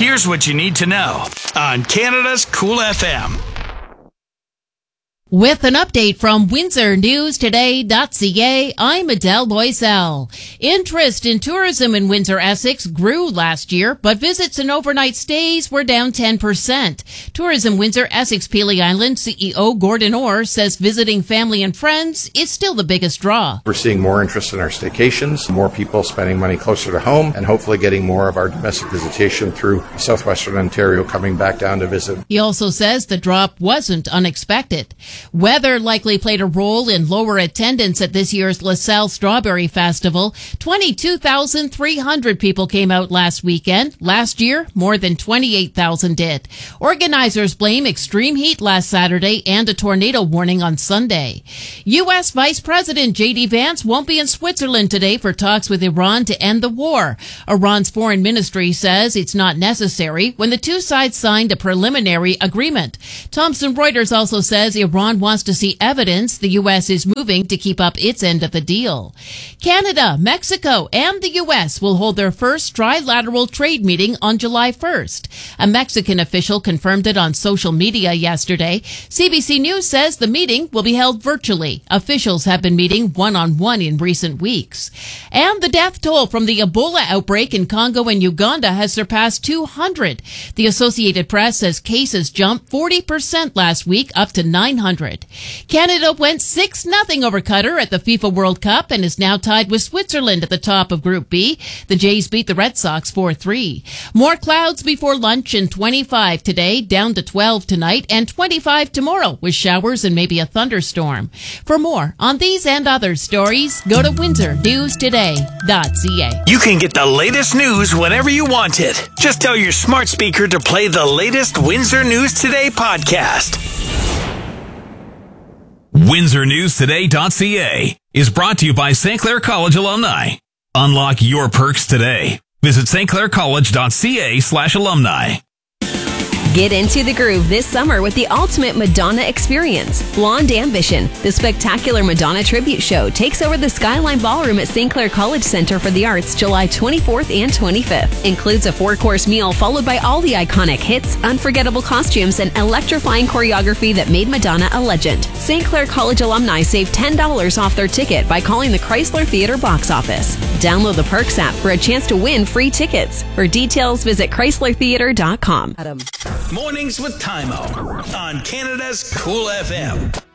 Here's what you need to know on Canada's Cool FM. With an update from WindsorNewsToday.ca, I'm Adele Loisel. Interest in tourism in Windsor, Essex grew last year, but visits and overnight stays were down 10%. Tourism Windsor Essex Pelee Island CEO Gordon Orr says visiting family and friends is still the biggest draw. We're seeing more interest in our staycations, more people spending money closer to home, and hopefully getting more of our domestic visitation through southwestern Ontario coming back down to visit. He also says the drop wasn't unexpected. Weather likely played a role in lower attendance at this year's LaSalle Strawberry Festival. 22,300 people came out last weekend. Last year, more than 28,000 did. Organizers blame extreme heat last Saturday and a tornado warning on Sunday. U.S. Vice President J.D. Vance won't be in Switzerland today for talks with Iran to end the war. Iran's foreign ministry says it's not necessary when the two sides signed a preliminary agreement. Thomson Reuters also says Iran wants to see evidence the U.S. is moving to keep up its end of the deal. Canada, Mexico, and the U.S. will hold their first trilateral trade meeting on July 1st. A Mexican official confirmed it on social media yesterday. CBC News says the meeting will be held virtually. Officials have been meeting one-on-one in recent weeks. And the death toll from the Ebola outbreak in Congo and Uganda has surpassed 200. The Associated Press says cases jumped 40% last week, up to 900. Canada went 6-0 over Qatar at the FIFA World Cup and is now tied with Switzerland at the top of Group B. The Jays beat the Red Sox 4-3. More clouds before lunch and 25 today, down to 12 tonight, and 25 tomorrow with showers and maybe a thunderstorm. For more on these and other stories, go to WindsorNewsToday.ca. You can get the latest news whenever you want it. Just tell your smart speaker to play the latest Windsor News Today podcast. WindsorNewsToday.ca is brought to you by St. Clair College alumni. Unlock your perks today. Visit stclaircollege.ca/alumni. Get into the groove this summer with the ultimate Madonna experience. Blonde Ambition, the spectacular Madonna tribute show, takes over the Skyline Ballroom at St. Clair College Center for the Arts July 24th and 25th. Includes a 4-course meal followed by all the iconic hits, unforgettable costumes, and electrifying choreography that made Madonna a legend. St. Clair College alumni save $10 off their ticket by calling the Chrysler Theatre box office. Download the Perks app for a chance to win free tickets. For details, visit ChryslerTheatre.com. Mornings with Tymo on Canada's Cool FM.